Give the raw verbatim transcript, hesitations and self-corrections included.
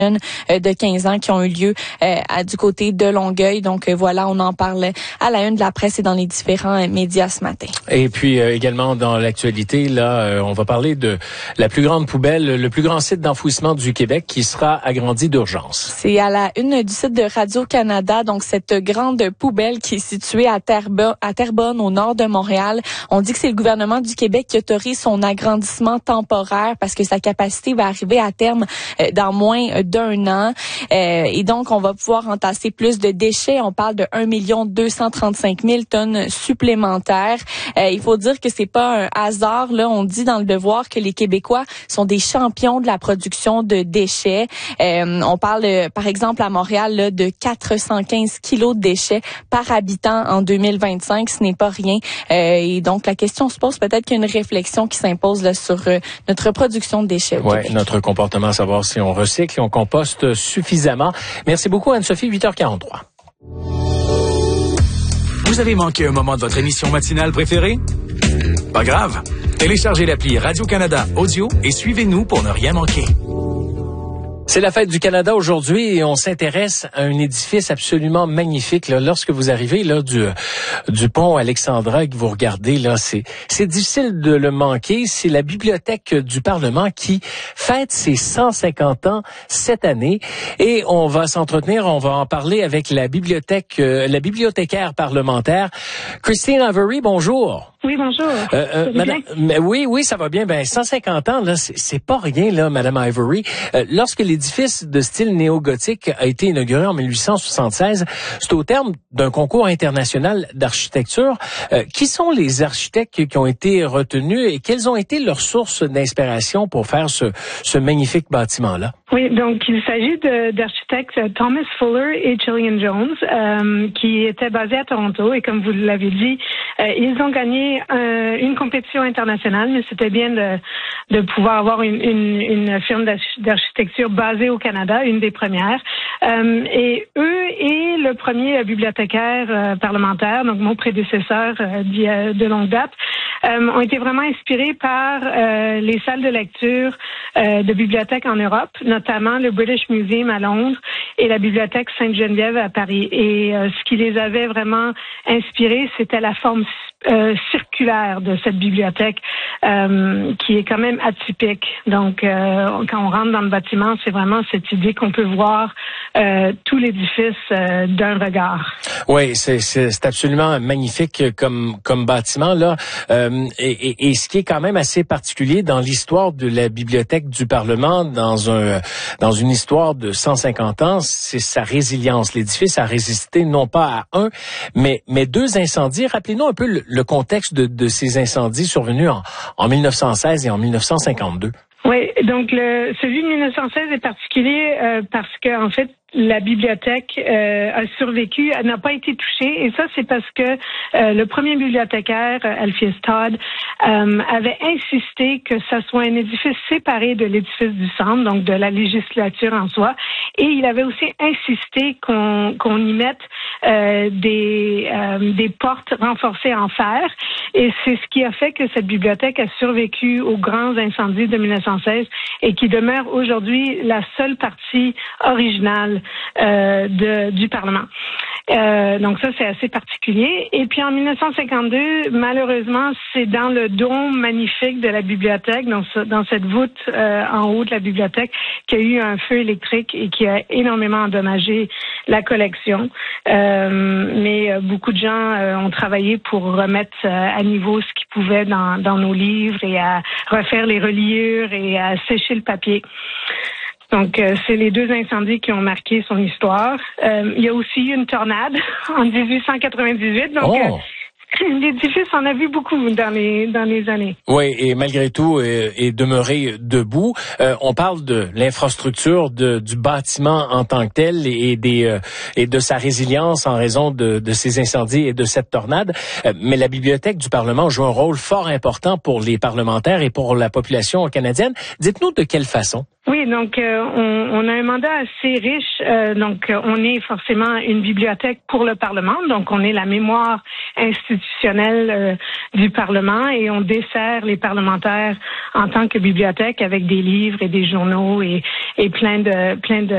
de quinze ans qui ont eu lieu euh, à, du côté de Longueuil. Donc euh, voilà, on en parle à la une de la presse et dans les différents euh, médias ce matin. Et puis euh, également dans l'actualité, là, euh, on va parler de la plus grande poubelle, le plus grand site d'enfouissement du Québec qui sera agrandi d'urgence. C'est à la une du site de Radio-Canada, donc cette grande poubelle qui est située à Terrebonne, à Terrebonne, au nord de Montréal. On dit que c'est le gouvernement du Québec qui autorise son agrandissement temporaire parce que sa capacité va arriver à terme euh, dans moins d'un an. Euh, et donc, on va pouvoir entasser plus de déchets. On parle de un million deux cent trente-cinq mille tonnes supplémentaires. Euh, il faut dire que c'est pas un hasard. Là, on dit dans le Devoir que les Québécois sont des champions de la production de déchets. Euh, on parle, euh, par exemple, à Montréal, là, de quatre cent quinze kilos de déchets par habitant en deux mille vingt-cinq. Ce n'est pas rien. Euh, et donc, la question se pose, peut-être qu'il y a une réflexion qui s'impose là, sur euh, notre production de déchets au Ouais, Québec. Notre comportement, à savoir si on recycle et on composte suffisamment. Merci beaucoup, Anne-Sophie, huit heures quarante-trois. Vous avez manqué un moment de votre émission matinale préférée? Pas grave. Téléchargez l'appli Radio-Canada Audio et suivez-nous pour ne rien manquer. C'est la fête du Canada aujourd'hui et on s'intéresse à un édifice absolument magnifique. Là, lorsque vous arrivez là du du pont Alexandra et que vous regardez là, c'est c'est difficile de le manquer. C'est la bibliothèque du Parlement qui fête ses cent cinquante ans cette année et on va s'entretenir, on va en parler avec la bibliothèque, euh, la bibliothécaire parlementaire Christine Avery. Bonjour. Oui, bonjour. Euh, euh, madame, mais oui, oui, ça va bien. Ben, cent cinquante ans, là, c'est, c'est pas rien, là, Madame Ivory. Euh, lorsque l'édifice de style néo-gothique a été inauguré en dix-huit cent soixante-seize, c'est au terme d'un concours international d'architecture. Euh, qui sont les architectes qui ont été retenus et quelles ont été leurs sources d'inspiration pour faire ce, ce magnifique bâtiment-là? Oui, donc il s'agit de, d'architectes Thomas Fuller et Gillian Jones, euh, qui étaient basés à Toronto. Et comme vous l'avez dit, euh, ils ont gagné euh, une compétition internationale, mais c'était bien de, de pouvoir avoir une, une, une firme d'architecture basée au Canada, une des premières. Euh, et eux et le premier bibliothécaire euh, parlementaire, donc mon prédécesseur euh, de longue date, euh, ont été vraiment inspirés par euh, les salles de lecture euh, de bibliothèques en Europe, notamment le British Museum à Londres et la bibliothèque Sainte-Geneviève à Paris. Et euh, ce qui les avait vraiment inspirés, c'était la forme euh, circulaire de cette bibliothèque euh, qui est quand même atypique. Donc, euh, quand on rentre dans le bâtiment, c'est vraiment cette idée qu'on peut voir euh, tout l'édifice euh, d'un regard. Oui, c'est, c'est, c'est absolument magnifique comme, comme bâtiment, là. Euh, et, et, et ce qui est quand même assez particulier dans l'histoire de la Bibliothèque du Parlement, dans un dans une histoire de cent cinquante ans, c'est sa résilience. L'édifice a résisté non pas à un, mais, mais deux incendies. Rappelez-nous un peu le, le contexte de, de ces incendies survenus en, en mille neuf cent seize et en mille neuf cent cinquante-deux. Oui, donc le, celui de mille neuf cent seize est particulier euh, parce que en fait, la bibliothèque euh, a survécu, elle n'a pas été touchée, et ça c'est parce que euh, le premier bibliothécaire, Alpheus Todd, euh, avait insisté que ça soit un édifice séparé de l'édifice du centre, donc de la législature en soi, et il avait aussi insisté qu'on qu'on y mette euh, des euh, des portes renforcées en fer, et c'est ce qui a fait que cette bibliothèque a survécu aux grands incendies de mille neuf cent seize et qui demeure aujourd'hui la seule partie originale Euh, de, du Parlement. Euh, donc ça, c'est assez particulier. Et puis en mille neuf cent cinquante-deux, malheureusement, c'est dans le dôme magnifique de la bibliothèque, dans, ce, dans cette voûte euh, en haut de la bibliothèque, qu'il y a eu un feu électrique et qui a énormément endommagé la collection. Euh, mais euh, beaucoup de gens euh, ont travaillé pour remettre euh, à niveau ce qu'ils pouvaient dans, dans nos livres et à refaire les reliures et à sécher le papier. Donc, euh, c'est les deux incendies qui ont marqué son histoire. Euh, il y a aussi eu une tornade en dix-huit cent quatre-vingt-dix-huit. Donc, oh. euh, l'édifice en a vu beaucoup dans les dans les années. Oui, et malgré tout, euh, est demeuré debout. Euh, on parle de l'infrastructure de, du bâtiment en tant que tel et, et des euh, et de sa résilience en raison de, de ces incendies et de cette tornade. Euh, mais la Bibliothèque du Parlement joue un rôle fort important pour les parlementaires et pour la population canadienne. Dites-nous de quelle façon. Oui, donc euh, on, on a un mandat assez riche. Euh, donc euh, on est forcément une bibliothèque pour le Parlement. Donc on est la mémoire institutionnelle euh, du Parlement et on dessert les parlementaires en tant que bibliothèque avec des livres et des journaux et, et plein de plein de